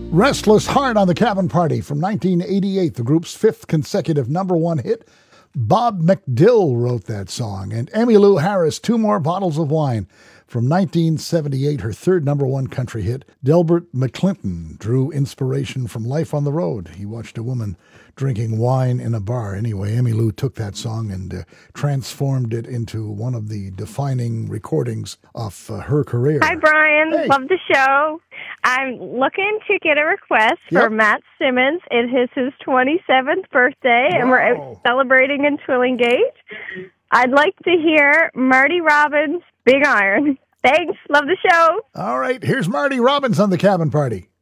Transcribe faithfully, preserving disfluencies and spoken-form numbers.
Restless Heart on the Cabin Party from nineteen eighty-eight, the group's fifth consecutive number one hit. Bob McDill wrote that song. And Emmylou Harris, Two More Bottles of Wine from nineteen seventy-eight, her third number one country hit. Delbert McClinton drew inspiration from life on the road. He watched a woman drinking wine in a bar. Anyway, Emmylou took that song and uh, transformed it into one of the defining recordings of uh, her career. Hi, Brian. Hey. Love the show. I'm looking to get a request for Yep. Matt Simmons. It is his twenty-seventh birthday, and we're Wow. out celebrating in Twillingate. I'd like to hear Marty Robbins' Big Iron. Thanks. Love the show. All right, here's Marty Robbins on the Cabin Party.